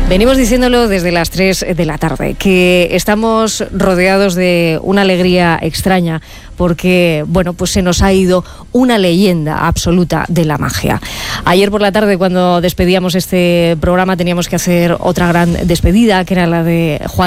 Venimos diciéndolo desde las 3 de la tarde, que estamos rodeados de una alegría extraña, porque, bueno, pues se nos ha ido una leyenda absoluta de la magia. Ayer por la tarde, cuando despedíamos este programa, teníamos que hacer otra gran despedida, que era la de Juan